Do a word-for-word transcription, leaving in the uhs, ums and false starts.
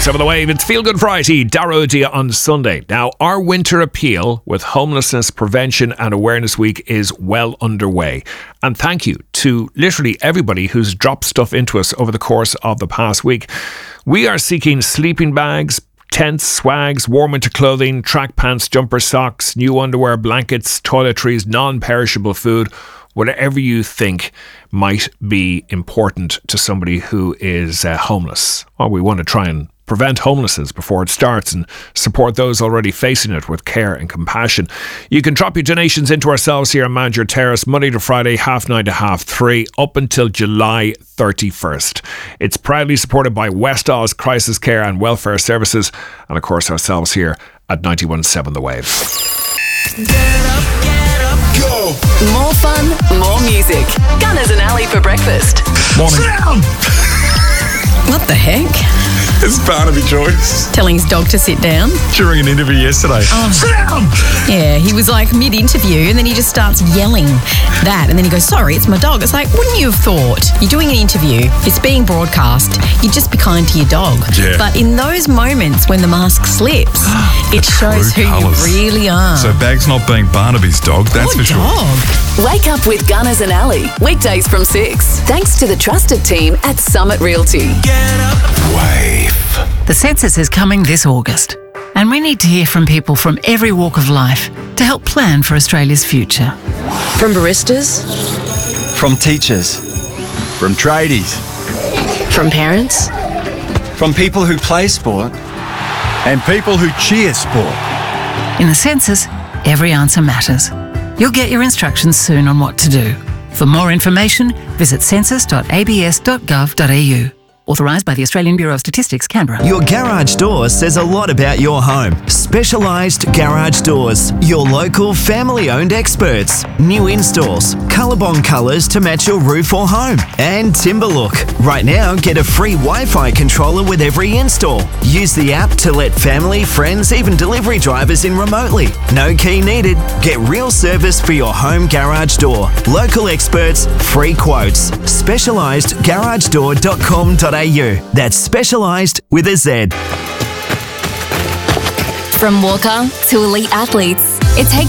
seven The Wave. It's Feel Good Friday, Dara Dia on Sunday. Now, our winter appeal with Homelessness Prevention and Awareness Week is well underway. And thank you to literally everybody who's dropped stuff into us over the course of the past week. We are seeking sleeping bags, tents, swags, warm winter clothing, track pants, jumper socks, new underwear, blankets, toiletries, non-perishable food, whatever you think might be important to somebody who is uh, homeless. Or we want to try and prevent homelessness before it starts and support those already facing it with care and compassion. You can drop your donations into ourselves here on Manager Terrace Monday to Friday, half nine to half three, up until July thirty-first. It's proudly supported by West Oz Crisis Care and Welfare Services, and of course ourselves here at ninety-one point seven The Wave. Get up, get up, go! More fun, more music. Gunners and Ali for breakfast. Morning. What the heck? It's Barnaby Joyce. Telling his dog to sit down. During an interview yesterday. Oh. Sit down! Yeah, he was like mid-interview and then he just starts yelling that. And then he goes, sorry, it's my dog. It's like, wouldn't you have thought? You're doing an interview. It's being broadcast. You just be kind to your dog. Yeah. But in those moments when the mask slips, it shows who colours. you really are. So Bag's not being Barnaby's dog, that's Good for sure. dog. Wake up with Gunners and Ali. Weekdays from six. Thanks to the trusted team at Summit Realty. Get up, Wave. The census is coming this August, and we need to hear from people from every walk of life to help plan for Australia's future. From baristas, From teachers, from tradies, from parents, from people who play sport, and people who cheer sport. In the census, every answer matters. You'll get your instructions soon on what to do. For more information, visit census dot a b s dot gov dot a u. Authorised by the Australian Bureau of Statistics, Canberra. Your garage door says a lot about your home. Specialised Garage Doors. Your local family-owned experts. New installs. Colorbond colours to match your roof or home. And Timberlook. Right now, get a free Wi-Fi controller with every install. Use the app to let family, friends, even delivery drivers in remotely. No key needed. Get real service for your home garage door. Local experts, free quotes. specialised garage door dot com dot a u. That's specialised with a Z. From walker to elite athletes, it takes